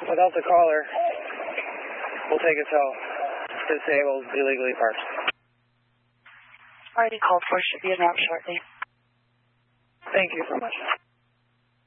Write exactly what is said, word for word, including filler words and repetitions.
Without the caller, we'll take it till disabled, illegally parked. Already called for, should be in route shortly. Thank you so much.